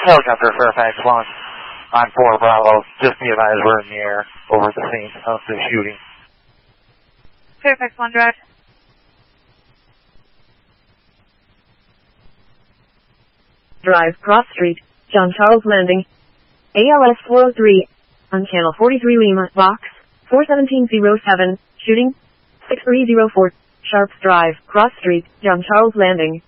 Helicopter Fairfax 1 on 4 Bravo. Just be advised we're in the air over the scene of the shooting. Fairfax 1 Drive. Drive, Cross Street, John Charles Landing. ALS 403, on Channel 43 Lima, Box 41707, shooting 6304, Sharps Drive, Cross Street, John Charles Landing.